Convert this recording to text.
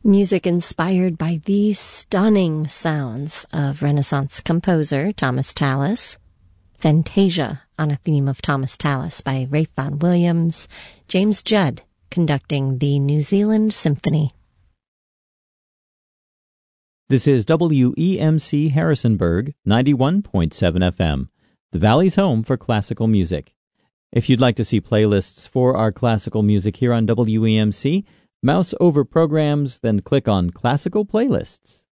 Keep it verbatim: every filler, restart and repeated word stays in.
Music inspired by the stunning sounds of Renaissance composer Thomas Tallis. Fantasia on a theme of Thomas Tallis by Ralph Vaughan Williams. James Judd conducting the New Zealand Symphony. This is W E M C Harrisonburg, ninety-one point seven F M, the Valley's home for classical music. If you'd like to see playlists for our classical music here on W E M C, mouse over programs, then click on Classical Playlists.